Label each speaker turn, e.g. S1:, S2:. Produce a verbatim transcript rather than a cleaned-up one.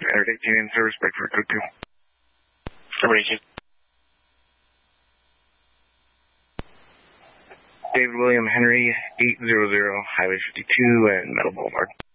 S1: Interdict Union Service, break for code two.
S2: Termination.
S1: David William Henry, eight hundred, Highway fifty-two and Meadow Boulevard.